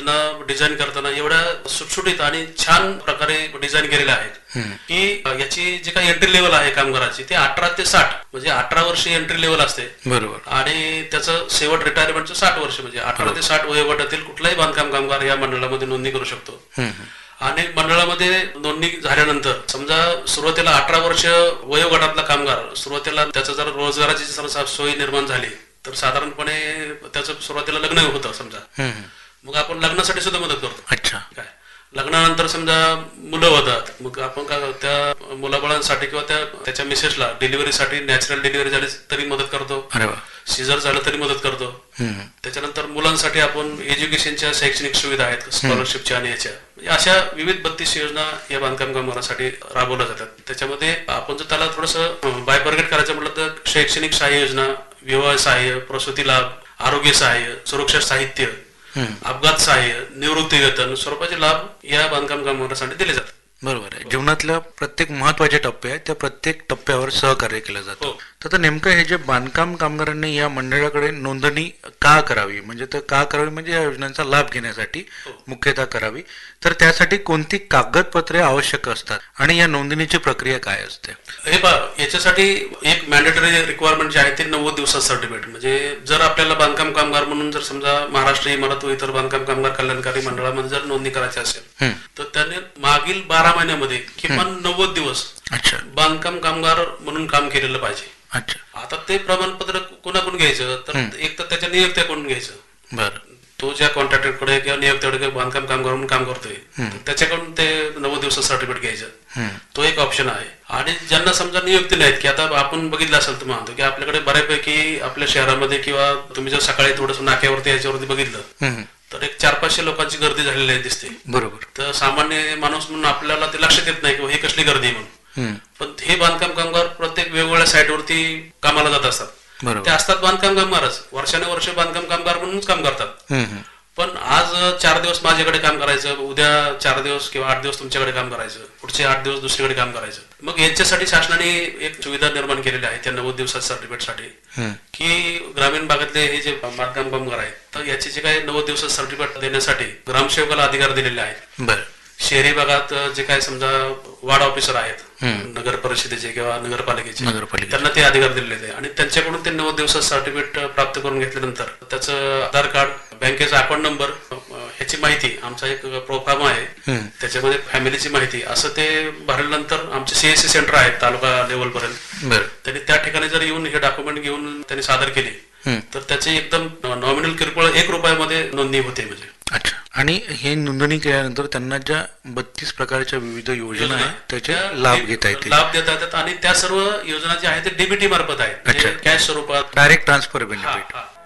Design करताना एवढ्या सुटसुटीत आणि छान प्रकारे डिझाईन केलेल्या आहेत की याची जी काही एंट्री लेवल आहे कामगाराची ते 18 ते 60 म्हणजे 18 वर्ष एंट्री लेवल असते. बरोबर. आणि त्याचं शेवट रिटायरमेंटचं 60 वर्ष म्हणजे 18 ते 60 वयोगटातील कुठलाही बांधकाम कामगार या मंडळामध्ये नोंदणी करू शकतो. आणि मंडळामध्ये नोंदणी झाल्यानंतर समजा सुरुवातीला 18 वर्ष वयोगटातला कामगार सुरुवातीला त्याचं जर रोजगाराची सोय निर्माण झाली तर साधारणपणे त्याचं सुरुवातीला लग्न होतं समजा, मग आपण लग्नासाठी सुद्धा मदत करतो. अच्छा. काय लग्नानंतर समजा मुलं होतात, मग आपण काय त्या मुलाबाळांसाठी किंवा त्याच्या मिसेसला डिलिव्हरीसाठी नॅचरल डिलिव्हरी झाली तरी मदत करतो, सीझर झालं तरी मदत करतो. त्याच्यानंतर मुलांसाठी आपण एज्युकेशनच्या शैक्षणिक सुविधा आहेत स्कॉलरशिपच्या आणि याच्या अशा विविध 32 योजना या बांधकाम कामगारांसाठी राबवल्या जातात. त्याच्यामध्ये आपण जर त्याला थोडंसं बायफर्गेट करायचं म्हटलं तर शैक्षणिक सहाय्य योजना, विवाह सहाय्य, प्रसूती लाभ, आरोग्य सहाय्य, सुरक्षा साहित्य, अपघात सहाय्य, निवृत्ती वेतन स्वरूपाचे लाभ या बांधकाम कामगारांसाठी दिले जातात. बरोबर आहे. जीवनातल्या प्रत्येक महत्वाचे टप्पे आहेत त्या प्रत्येक टप्प्यावर सहकार्य केलं जातं. तर नेमकं हे जे बांधकाम कामगारांनी या मंडळाकडे नोंदणी का करावी, म्हणजे तर का करावी म्हणजे या योजनांचा लाभ घेण्यासाठी मुख्यतः करावी, तर त्यासाठी कोणती कागदपत्रे आवश्यक असतात आणि या नोंदणीची प्रक्रिया काय असते? हे पहा, याच्यासाठी एक मॅन्डेटरी रिक्वायरमेंट जे आहे ते 90 दिवसात सर्टिफिकेट. म्हणजे जर आपल्याला बांधकाम कामगार म्हणून जर समजा महाराष्ट्र इमारत व इतर बांधकाम कामगार कल्याणकारी मंडळामध्ये जर नोंदणी करायची असेल तर त्याने मागील 12 महिन्यामध्ये किमान 90 दिवस बांधकाम कामगार म्हणून काम केलेलं पाहिजे. आता ते प्रमाणपत्र कोणाकडून घ्यायचं तर एक तर त्याच्या नियोक्त्याकडून घ्यायचं. बरं, तो ज्या कॉन्ट्रॅक्टरकडे किंवा नियोक्त्याकडे बांधकाम कामगार म्हणून काम करतोय त्याच्याकडून ते 90 दिवसात सर्टिफिकेट घ्यायचं, तो एक ऑप्शन आहे. आणि ज्यांना समजा नियुक्ती नाहीत की आता आपण बघितलं असेल तर म्हणतो की आपल्याकडे बऱ्यापैकी आपल्या शहरामध्ये किंवा तुम्ही जर सकाळी थोडंसं नाक्यावरती याच्यावरती बघितलं तर एक 400-500 लोकांची गर्दी झालेली आहे दिसते. बरोबर. तर सामान्य माणूस म्हणून आपल्याला ते लक्षात येत नाही की ही कसली गर्दी म्हणून. पण हे बांधकाम कामगार प्रत्येक वेगवेगळ्या साईटवरती कामाला जात असतात. ते असतात बांधकाम कामगारच, वर्षानुवर्ष बांधकाम कामगार म्हणूनच काम करतात. पण आज 4 दिवस माझ्याकडे काम करायचं, उद्या 4 दिवस किंवा 8 दिवस तुमच्याकडे काम करायचं, पुढचे 8 दिवस दुसरीकडे काम करायचं. मग यांच्यासाठी शासनाने एक सुविधा निर्माण केलेली आहे त्या 90 दिवसाच्या सर्टिफिकेटसाठी की ग्रामीण भागातले हे जे बांधकाम कामगार आहेत तर याचे जे काही 90 दिवसाचं सर्टिफिकेट देण्यासाठी ग्रामसेवकाला अधिकार दिलेले आहेत. शहरी भागात जे काय समजा वार्ड ऑफिसर आहेत नगर परिषदेचे किंवा नगरपालिकेचे, त्यांना ते अधिकार दिलेले आहे आणि त्यांच्याकडून ते 90 दिवसात सर्टिफिकेट प्राप्त करून घेतल्यानंतर त्याचं आधार कार्ड, बँकेचा अकाउंट नंबर, ह्याची माहिती, आमचा एक प्रोफार्म आहे त्याच्यामध्ये फॅमिलीची माहिती, असं ते भरल्यानंतर आमचे सीएससी सेंटर आहेत तालुका लेवल पर्यंत, त्यांनी त्या ठिकाणी जर येऊन हे डॉक्युमेंट घेऊन त्यांनी सादर केले तर त्याची एकदम नॉमिनल किरकोळ 1 रुपयामध्ये नोंदणी होते. म्हणजे अच्छा. आणि हे नोंदणी केल्यानंतर त्यांना ज्या 32 प्रकारच्या विविध योजना आहेत त्याचे लाभ घेता येतात आणि त्या सर्व योजना ज्या आहेत ते डीबीटी मार्फत आहेत, कॅश स्वरूपात डायरेक्ट ट्रान्सफर बेनिफिट.